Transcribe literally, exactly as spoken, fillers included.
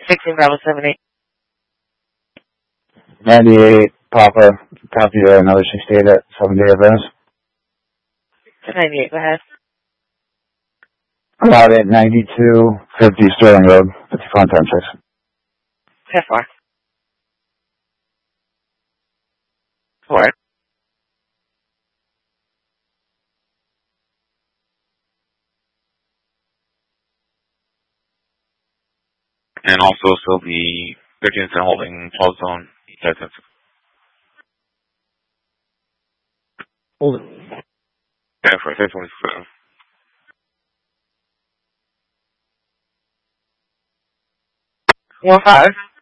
sixteen Bravo seven eight. ninety-eight, Papa, copy uh, another sixty-eight at seven day advance. ninety-eight, go ahead. About at ninety-two fifty Sterling Road, fifty-five times six. How far? Four. And also, so the thirteen cent holding twelve zone. Hold it. Yeah, for ten twenty-seven. One five.